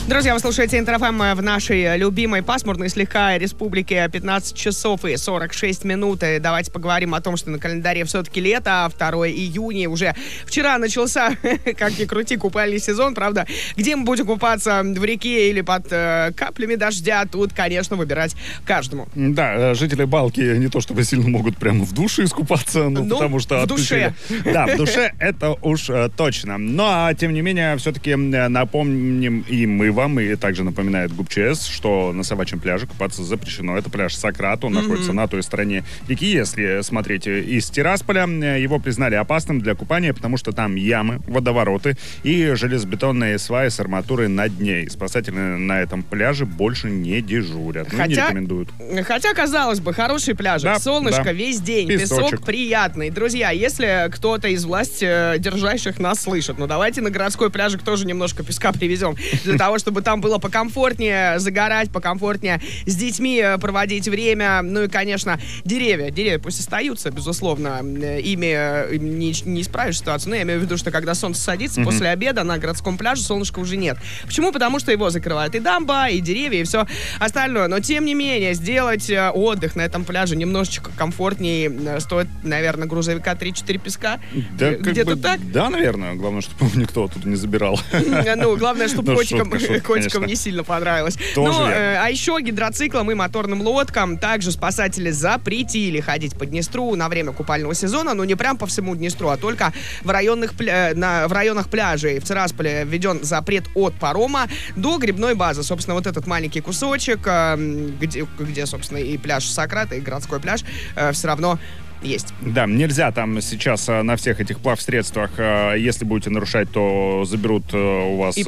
Друзья, вы слушаете Интер-ФМ в нашей любимой пасмурной слегка республике. 15 часов и 46 минут. И давайте поговорим о том, что на календаре все-таки лето, 2 июня. Уже вчера начался, как ни крути, купальный сезон, правда. Где мы будем купаться, в реке или под каплями дождя, тут, конечно, выбирать каждому. Да, жители Балки не то чтобы сильно могут прямо в душе искупаться, потому что... в душе. Да, в душе это уж точно. Но, тем не менее, все-таки напомним и мы вам, и также напоминает ГУПЧС, что на Собачьем пляже купаться запрещено. Это пляж Сократ, он находится на той стороне реки. Если смотреть из Тирасполя, его признали опасным для купания, потому что там ямы, водовороты и железобетонные сваи с арматурой на дне. И спасатели на этом пляже больше не дежурят. Не рекомендуют. Хотя, казалось бы, хороший пляж, да, солнышко весь день, песок приятный. Друзья, если кто-то из власти держащих нас слышит, ну давайте на городской пляжик тоже немножко песка привезем, для того, чтобы там было покомфортнее загорать, покомфортнее с детьми проводить время. Ну и, конечно, деревья пусть остаются, безусловно. Ими не исправишь ситуацию. Но я имею в виду, что когда солнце садится после обеда на городском пляже, солнышка уже нет. Почему? Потому что его закрывает и дамба, и деревья, и все остальное. Но, тем не менее, сделать отдых на этом пляже немножечко комфортнее стоит, наверное, грузовика 3-4 песка. Да, где-то так? Да, наверное. Главное, чтобы никто тут не забирал. Ну, главное, чтобы котикам не сильно понравилось. А еще гидроциклам и моторным лодкам также спасатели запретили ходить по Днестру на время купального сезона, но не прям по всему Днестру, а только в районах пляжей. В Тирасполе введен запрет от парома до грибной базы. Собственно, вот этот маленький кусочек, где собственно, и пляж Сократа, и городской пляж, все равно есть. Да, нельзя там сейчас на всех этих плавсредствах, если будете нарушать, то заберут у вас